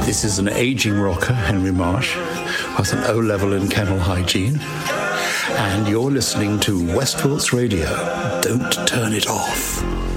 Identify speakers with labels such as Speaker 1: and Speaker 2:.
Speaker 1: This is an aging rocker, Henry Marsh, with an O-level in kennel hygiene. And you're listening to Westport's Radio. Don't turn it off.